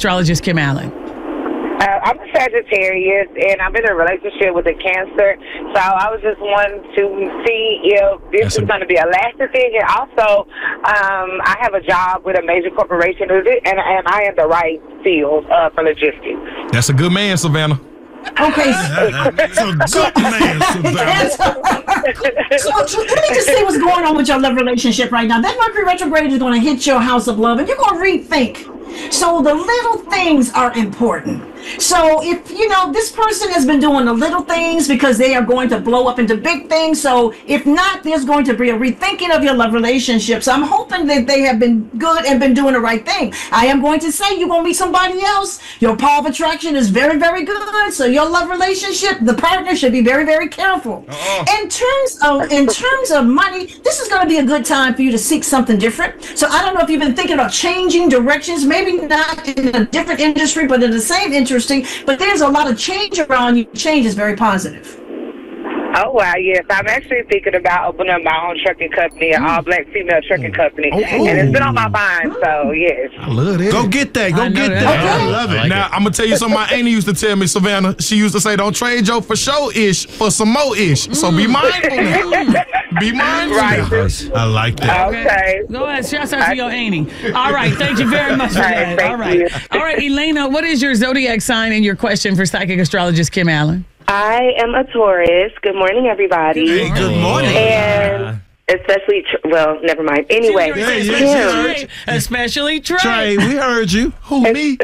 astrologist Kim Allen? I'm a Sagittarius, and I'm in a relationship with a Cancer. So I was just wanting to see if this is going to be a lasting thing. And also, I have a job with a major corporation, and I am the right field for logistics. That's a good man, Savannah. Okay. That's a good man, Savannah. So let me just see what's going on with your love relationship right now. That Mercury retrograde is going to hit your house of love, and you're going to rethink. So the little things are important. So if, this person has been doing the little things because they are going to blow up into big things. So if not, there's going to be a rethinking of your love relationship. So I'm hoping that they have been good and been doing the right thing. I am going to say you're going to meet somebody else. Your power of attraction is very, very good. So your love relationship, the partner should be very, very careful. In terms of money, this is going to be a good time for you to seek something different. So I don't know if you've been thinking about changing directions, maybe not in a different industry, but in the same interesting. But there's a lot of change around you. Change is very positive. Oh, wow, yes. I'm actually thinking about opening up my own trucking company, an all-black female trucking company. And it's been on my mind, so yes. I love it. Go get that. Go get that. Okay. I love it. Now, I'm going to tell you something my auntie used to tell me, Savannah. She used to say, don't trade your for show-ish for some more-ish. So be mindful now. Be mindful Right. now. I like that. Okay. Go ahead. Shout out to your auntie. All right. Thank you very much for that. Thank All right. you. All right, Elena, what is your zodiac sign and your question for psychic astrologist Kim Allen? I am a Taurus. Good morning, everybody. Hey, good morning. And especially, never mind. Anyway, Yeah. Especially Trey. Trey, we heard you. Who, me?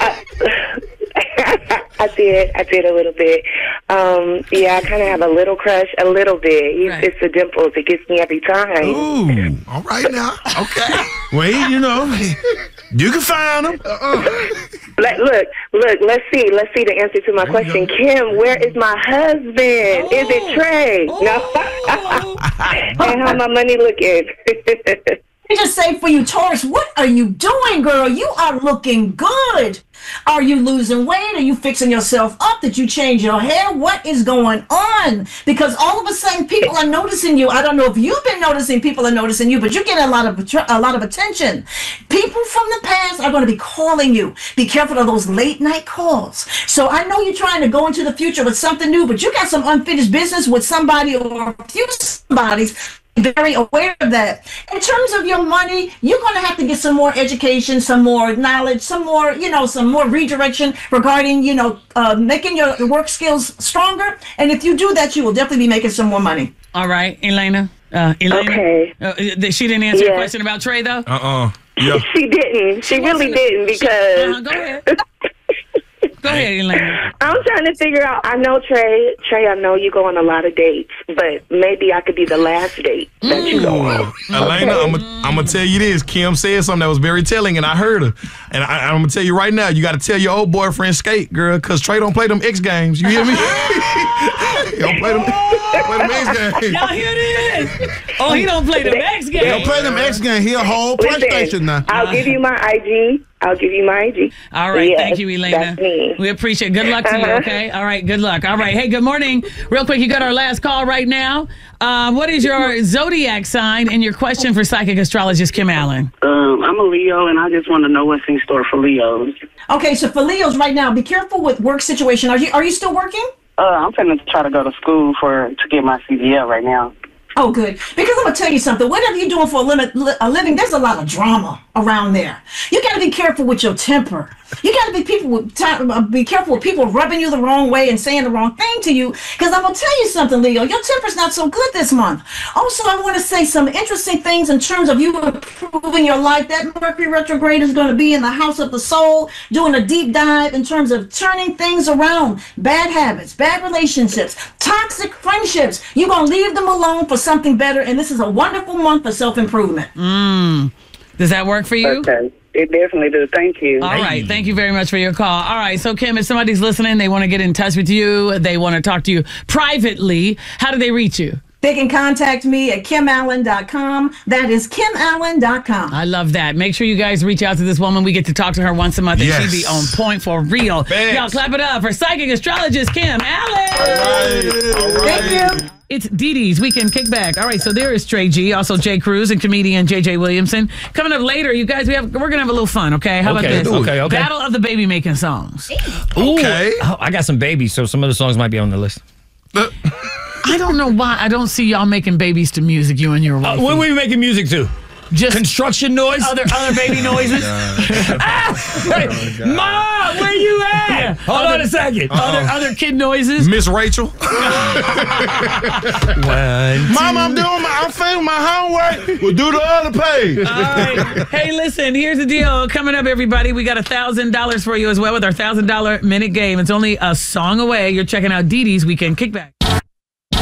I did a little bit. I kind of have a little crush, a little bit. Right. It's the dimples. It gets me every time. Ooh, all right now. Okay. Wait, you can find them. Look. Let's see the answer to my question. Kim, where is my husband? Is it Trey? No. And how my money looking? Let me just say for you, Taurus, what are you doing, girl? You are looking good. Are you losing weight? Are you fixing yourself up? Did you change your hair? What is going on? Because all of a sudden, people are noticing you. I don't know if you've been noticing people are noticing you, but you're getting a lot of attention. People from the past are going to be calling you. Be careful of those late night calls. So I know you're trying to go into the future with something new, but you got some unfinished business with somebody or a few somebodies. Very aware of that. In terms of your money, you're going to have to get some more education, some more knowledge, some more redirection regarding, making your work skills stronger. And if you do that, you will definitely be making some more money. All right, Elena. Okay. She didn't answer your question about Trey, though? Yeah. She didn't. She really didn't because... Go ahead. Go ahead, Elena. I'm trying to figure out. I know Trey, I know you go on a lot of dates, but maybe I could be the last date that you go on. Elena, I'm going to tell you this. Kim said something that was very telling, and I heard her. And I'm going to tell you right now, you got to tell your old boyfriend skate, girl, because Trey don't play them X games. You hear me? He don't play them X games. Y'all hear this? Oh, he don't play them X games. He don't play them X games. He a whole PlayStation now. I'll give you my IG. All right, Yes, thank you, Elena. that's me. We appreciate it. Good luck to you, okay? All right, good luck. All right, hey, good morning. Real quick, you got our last call right now. What is your zodiac sign and your question for psychic astrologist Kim Allen? I'm a Leo, and I just want to know what's in store for Leos. Okay, so for Leos right now, be careful with work situation. Are you still working? I'm finna try to go to school to get my CDL right now. Oh, good. Because I'm going to tell you something. Whatever you're doing for a living, there's a lot of drama around there. You got to be careful with your temper. You got to be careful with people rubbing you the wrong way and saying the wrong thing to you. Because I'm going to tell you something, Leo. Your temper's not so good this month. Also, I want to say some interesting things in terms of you improving your life. That Mercury retrograde is going to be in the house of the soul, doing a deep dive in terms of turning things around. Bad habits, bad relationships, toxic friendships. You're going to leave them alone for something better. And this is a wonderful month for self-improvement. Does that work for you? Okay. It definitely does. Thank you. All right. Thank you very much for your call. All right. So, Kim, if somebody's listening, they want to get in touch with you, they want to talk to you privately, how do they reach you? They can contact me at KimAllen.com. That is KimAllen.com. I love that. Make sure you guys reach out to this woman. We get to talk to her once a month, and she be on point for real. Thanks. Y'all clap it up for psychic astrologist Kim Allen. All right. Thank you. It's Dee Dee's Weekend Kickback. All right, so there is Trey G, also Jay Cruz and comedian JJ Williamson. Coming up later, you guys, we're going to have a little fun, okay? How about this? Okay. Battle of the baby making songs. Okay. Oh, I got some babies, so some of the songs might be on the list. I don't know why I don't see y'all making babies to music, you and your wife. What are we making music to? Just construction noise? Other baby noises? Ma, where you at? Yeah. Hold on a second. Other kid noises? Miss Rachel. Mom, I'm filming my homework. We'll do the other page. All right. Hey, listen, here's the deal. Coming up, everybody, we got $1,000 for you as well with our $1,000 minute game. It's only a song away. You're checking out Dee Dee's Weekend Kickback.